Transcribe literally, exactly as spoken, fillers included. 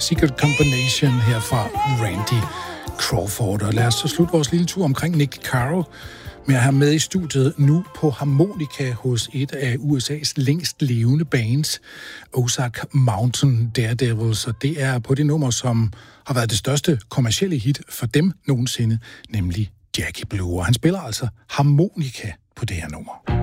Secret Combination her fra Randy Crawford. Og lad os så slutte vores lille tur omkring Nick Caro med at have med i studiet nu på harmonika hos et af U S A's længst levende bands, Ozark Mountain Daredevils. Og det er på det nummer, som har været det største kommercielle hit for dem nogensinde, nemlig Jackie Blue. Og han spiller altså harmonika på det her nummer.